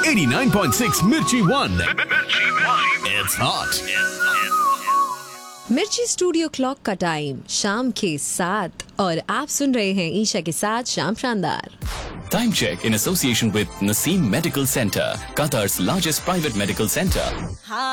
89.6 Mirchi One. It's hot. मिर्ची studio clock का time शाम के 7 और आप सुन रहे हैं ईशा के साथ शाम शानदार। Time check in association with Naseem Medical Center, Qatar's largest private medical center.